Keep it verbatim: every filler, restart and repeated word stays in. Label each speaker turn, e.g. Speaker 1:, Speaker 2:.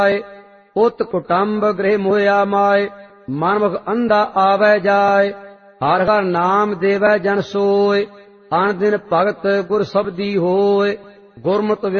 Speaker 1: उत कुटुंब गृह मोया माय मनमुख अंधा आवे जाय हर हर नाम देवै जन सोय अन दिन भगत गुर सबदी होय गुरमत